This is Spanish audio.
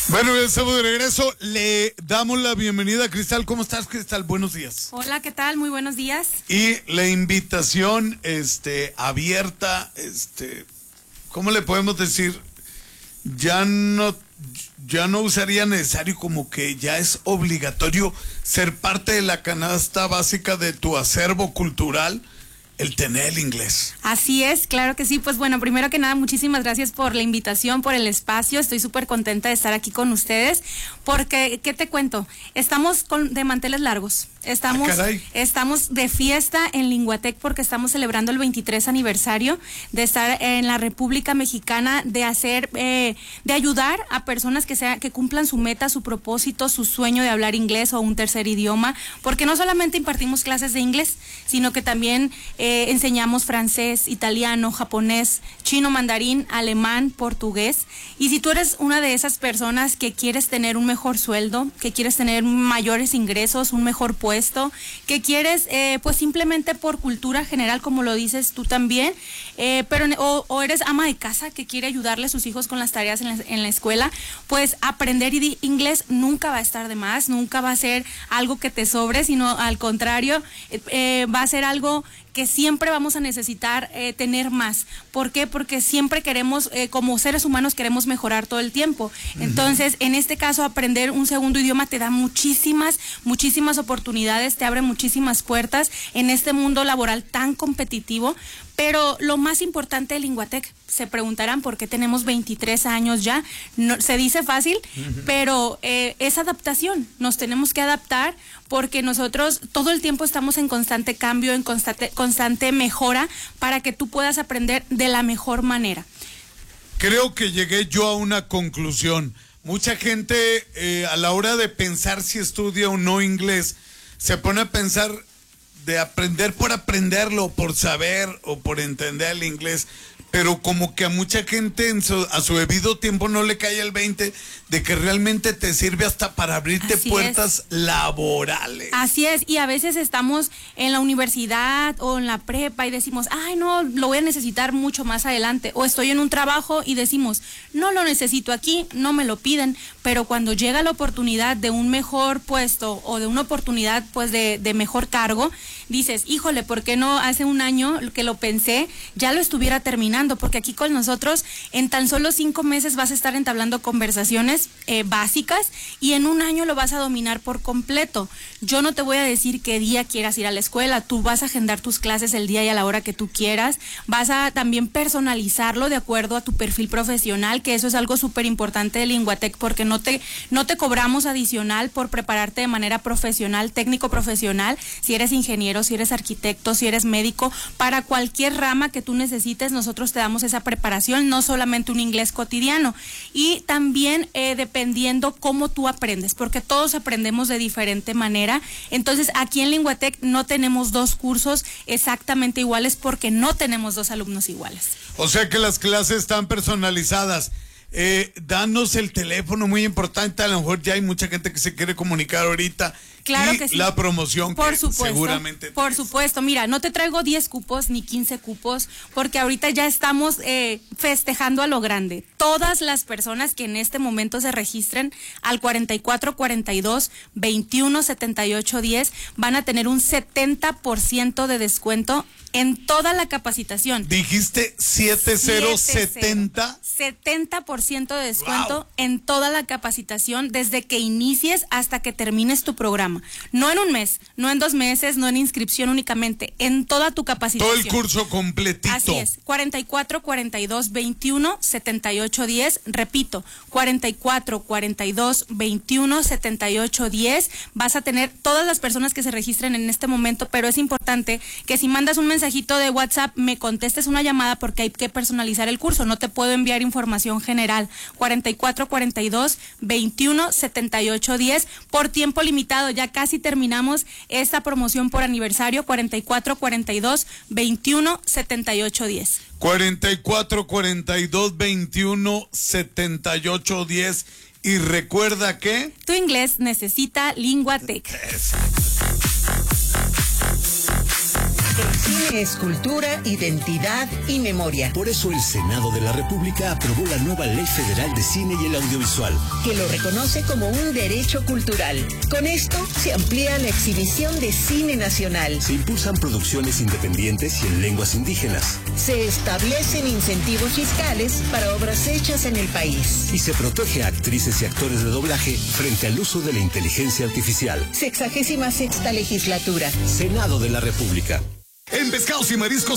Bueno, ya estamos de regreso. Le damos la bienvenida a Cristal. ¿Cómo estás, Cristal? Buenos días. Hola, ¿qué tal? Muy buenos días. Y la invitación abierta, ¿cómo le podemos decir? Ya no usaría necesario, como que ya es obligatorio ser parte de la canasta básica de tu acervo cultural, el tener el inglés. Así es, claro que sí. Pues bueno, primero que nada, muchísimas gracias por la invitación, por el espacio. Estoy súper contenta de estar aquí con ustedes, porque, ¿qué te cuento? Estamos de manteles largos. Estamos de fiesta en Linguatec porque estamos celebrando el 23 aniversario de estar en la República Mexicana, de ayudar a personas que cumplan su meta, su propósito, su sueño de hablar inglés o un tercer idioma, porque no solamente impartimos clases de inglés, sino que también enseñamos francés, italiano, japonés, chino, mandarín, alemán, portugués. Y si tú eres una de esas personas que quieres tener un mejor sueldo, que quieres tener mayores ingresos, un mejor puesto, que quieres, pues simplemente por cultura general, como lo dices tú también, o eres ama de casa que quiere ayudarle a sus hijos con las tareas en la escuela, pues aprender inglés nunca va a estar de más, nunca va a ser algo que te sobre, sino al contrario, va a ser algo que siempre vamos a necesitar tener más. ¿Por qué? Porque siempre queremos, como seres humanos, queremos mejorar todo el tiempo. Entonces, en este caso, aprender un segundo idioma te da muchísimas oportunidades, te abre muchísimas puertas en este mundo laboral tan competitivo. Pero lo más importante de Linguatec, se preguntarán por qué tenemos 23 años ya. No, se dice fácil, pero es adaptación. Nos tenemos que adaptar porque nosotros todo el tiempo estamos en constante cambio, en constante mejora para que tú puedas aprender de la mejor manera. Creo que llegué yo a una conclusión. Mucha gente a la hora de pensar si estudia o no inglés, se pone a pensar de aprender por aprenderlo, por saber o por entender el inglés, pero como que a mucha gente a su debido tiempo no le cae el 20 de que realmente te sirve hasta para abrirte puertas laborales. Así es, y a veces estamos en la universidad o en la prepa y decimos, ay no, lo voy a necesitar mucho más adelante, o estoy en un trabajo y decimos, no lo necesito aquí, no me lo piden, pero cuando llega la oportunidad de un mejor puesto o de una oportunidad pues de mejor cargo, dices, híjole, ¿por qué no hace un año que lo pensé, ya lo estuviera terminando? Porque aquí con nosotros en tan solo 5 meses vas a estar entablando conversaciones básicas y en un año lo vas a dominar por completo. Yo no te voy a decir qué día quieras ir a la escuela, tú vas a agendar tus clases el día y a la hora que tú quieras, vas a también personalizarlo de acuerdo a tu perfil profesional, que eso es algo súper importante de Linguatec, porque no te cobramos adicional por prepararte de manera profesional, técnico profesional, si eres ingeniero, si eres arquitecto, si eres médico, para cualquier rama que tú necesites, nosotros te damos esa preparación, no solamente un inglés cotidiano. Y también dependiendo cómo tú aprendes, porque todos aprendemos de diferente manera. Entonces, aquí en Linguatec no tenemos 2 cursos exactamente iguales porque no tenemos 2 alumnos iguales. O sea que las clases están personalizadas. Danos el teléfono, muy importante, a lo mejor ya hay mucha gente que se quiere comunicar ahorita. Claro que sí. La promoción, por que supuesto, seguramente. Por supuesto, mira, no te traigo 10 cupos ni 15 cupos, porque ahorita ya estamos festejando a lo grande. Todas las personas que en este momento se registren al 4442-217810 van a tener un 70% de descuento en toda la capacitación. ¿Dijiste 7070? 70% de descuento en toda la capacitación desde que inicies hasta que termines tu programa. No en un mes, no en 2 meses, no en inscripción únicamente, en toda tu capacitación. Todo el curso completito. Así es, 4442-217810, repito, 4442-217810, vas a tener todas las personas que se registren en este momento, pero es importante que si mandas un mensajito de WhatsApp, me contestes una llamada porque hay que personalizar el curso, no te puedo enviar información general. 4442-217810, por tiempo limitado, ya casi terminamos esta promoción por aniversario. 4442-217810. 4442-217810. Y recuerda que tu inglés necesita Linguatec. El cine es cultura, identidad y memoria. Por eso el Senado de la República aprobó la nueva Ley Federal de Cine y el Audiovisual, que lo reconoce como un derecho cultural. Con esto se amplía la exhibición de cine nacional. Se impulsan producciones independientes y en lenguas indígenas. Se establecen incentivos fiscales para obras hechas en el país. Y se protege a actrices y actores de doblaje frente al uso de la inteligencia artificial. 66ª legislatura. Senado de la República. En Pescados y Mariscos